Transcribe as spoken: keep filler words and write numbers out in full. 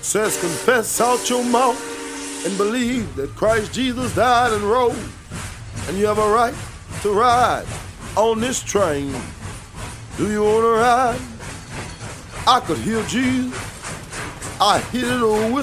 says confess out your mouth and believe that Christ Jesus died and rose, and you have a right to ride on this train. Do you want to ride? I could hear Jesus. I hear the whistle.